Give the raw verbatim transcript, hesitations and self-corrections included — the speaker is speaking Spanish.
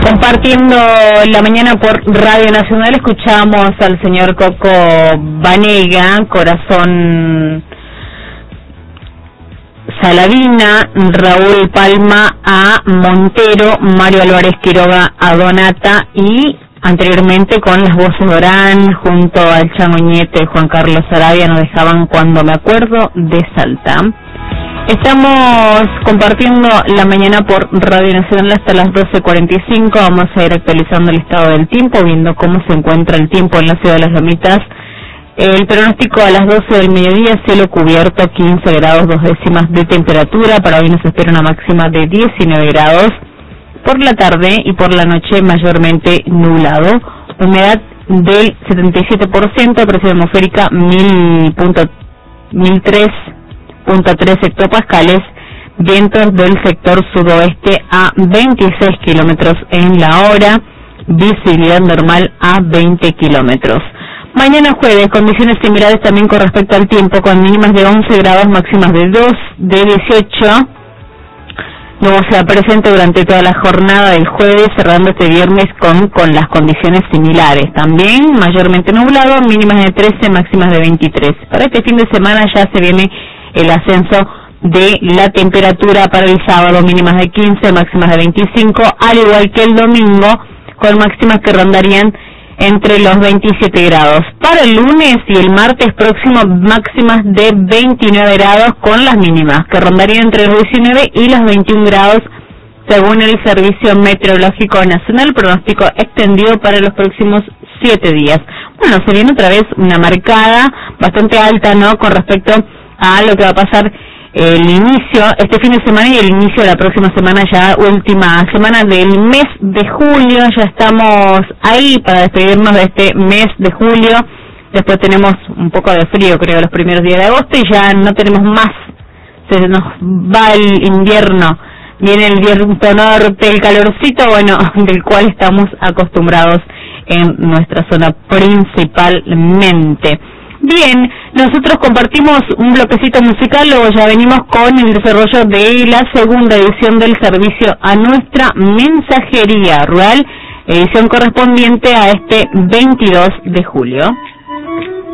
Compartiendo la mañana por Radio Nacional, escuchamos al señor Coco Banega, Corazón Saladina, Raúl Palma a Montero, Mario Álvarez Quiroga a Donata y anteriormente con las voces de Orán junto al Changoñete Juan Carlos Arabia nos dejaban Cuando me acuerdo de Salta. Estamos compartiendo la mañana por Radio Nacional hasta las doce cuarenta y cinco. Vamos a ir actualizando el estado del tiempo, viendo cómo se encuentra el tiempo en la ciudad de Las Lomitas. El pronóstico a las doce del mediodía, cielo cubierto, quince grados, dos décimas de temperatura. Para hoy nos espera una máxima de diecinueve grados. Por la tarde y por la noche mayormente nublado. Humedad del setenta y siete por ciento, presión atmosférica mil tres punto tres hectopascales, vientos del sector sudoeste a veintiséis kilómetros en la hora, visibilidad normal a veinte kilómetros. Mañana jueves, condiciones similares también con respecto al tiempo, con mínimas de once grados, máximas de dos, de dieciocho. Nubosidad presente durante toda la jornada del jueves, cerrando este viernes con, con las condiciones similares. También mayormente nublado, mínimas de trece, máximas de veintitrés. Para este fin de semana ya se viene el ascenso de la temperatura para el sábado, mínimas de quince, máximas de veinticinco, al igual que el domingo, con máximas que rondarían entre los veintisiete grados. Para el lunes y el martes próximo, máximas de veintinueve grados con las mínimas, que rondarían entre los diecinueve y los veintiún grados, según el Servicio Meteorológico Nacional, pronóstico extendido para los próximos siete días. Bueno, se viene otra vez una marcada bastante alta, ¿no?, con respecto a lo que va a pasar el inicio, este fin de semana y el inicio de la próxima semana, ya última semana del mes de julio. Ya estamos ahí para despedirnos de este mes de julio. Después tenemos un poco de frío, creo, los primeros días de agosto y ya no tenemos más. Se nos va el invierno. Viene el viento norte, el calorcito, bueno, del cual estamos acostumbrados en nuestra zona principalmente. Bien, nosotros compartimos un bloquecito musical, luego ya venimos con el desarrollo de la segunda edición del servicio a nuestra mensajería rural, edición correspondiente a este veintidós de julio.